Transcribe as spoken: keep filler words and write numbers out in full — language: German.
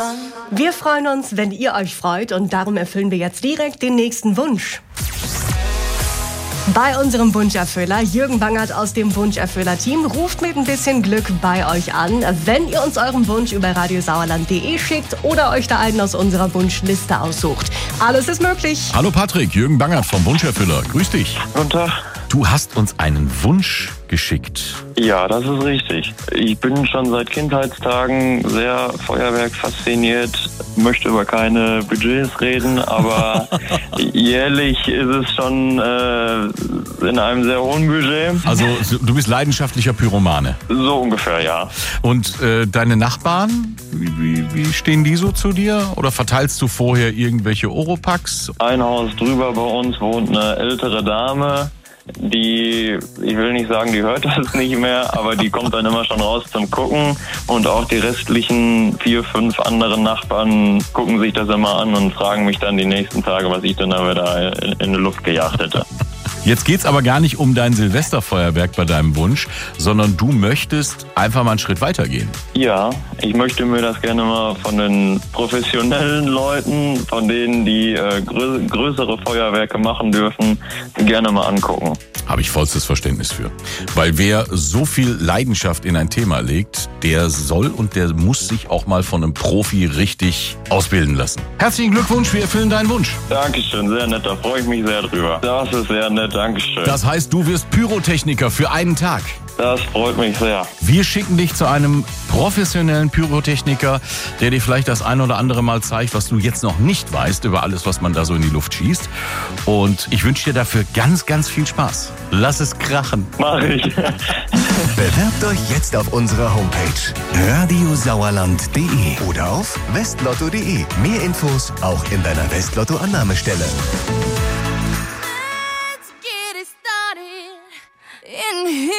Wir freuen uns, wenn ihr euch freut und darum erfüllen wir jetzt direkt den nächsten Wunsch. Bei unserem Wunscherfüller, Jürgen Bangert aus dem Wunscherfüller-Team, ruft mit ein bisschen Glück bei euch an, wenn ihr uns euren Wunsch über radiosauerland punkt de schickt oder euch da einen aus unserer Wunschliste aussucht. Alles ist möglich. Hallo Patrick, Jürgen Bangert vom Wunscherfüller. Grüß dich. Guten Tag. Du hast uns einen Wunsch geschickt. Ja, das ist richtig. Ich bin schon seit Kindheitstagen sehr Feuerwerk fasziniert, möchte über keine Budgets reden, aber jährlich ist es schon äh, in einem sehr hohen Budget. Also du bist leidenschaftlicher Pyromane. So ungefähr, ja. Und äh, deine Nachbarn, wie, wie, wie stehen die so zu dir? Oder verteilst du vorher irgendwelche Oropax? Ein Haus drüber bei uns wohnt eine ältere Dame. Die, ich will nicht sagen, die hört das nicht mehr, aber die kommt dann immer schon raus zum Gucken und auch die restlichen vier, fünf anderen Nachbarn gucken sich das immer an und fragen mich dann die nächsten Tage, was ich dann da wieder in, in die Luft gejagt hätte. Jetzt geht's aber gar nicht um dein Silvesterfeuerwerk bei deinem Wunsch, sondern du möchtest einfach mal einen Schritt weiter gehen. Ja, ich möchte mir das gerne mal von den professionellen Leuten, von denen, die äh, grö- größere Feuerwerke machen dürfen, gerne mal angucken. Habe ich vollstes Verständnis für. Weil wer so viel Leidenschaft in ein Thema legt, der soll und der muss sich auch mal von einem Profi richtig ausbilden lassen. Herzlichen Glückwunsch, wir erfüllen deinen Wunsch. Dankeschön, sehr nett, da freue ich mich sehr drüber. Das ist sehr nett, Dankeschön. Das heißt, du wirst Pyrotechniker für einen Tag. Das freut mich sehr. Wir schicken dich zu einem professionellen Pyrotechniker, der dir vielleicht das ein oder andere Mal zeigt, was du jetzt noch nicht weißt über alles, was man da so in die Luft schießt. Und ich wünsche dir dafür ganz, ganz viel Spaß. Lass es krachen. Mach ich. Bewerbt euch jetzt auf unserer Homepage radiosauerland punkt de oder auf westlotto punkt de. Mehr Infos auch in deiner Westlotto-Annahmestelle. Let's get it started in here.